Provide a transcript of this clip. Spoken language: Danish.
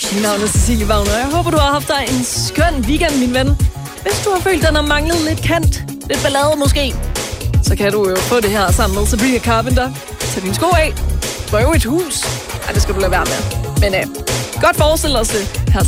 Mit navn er Cecilie Wagner, og jeg håber, du har haft dig en skøn weekend, min ven. Hvis du har følt, den har manglet lidt kant, lidt ballade måske, så kan du jo få det her sammen med Sabrina Carpenter. Tag dine sko af, prøv et hus. Ej, det skal du lade være med. Men godt forestille os det.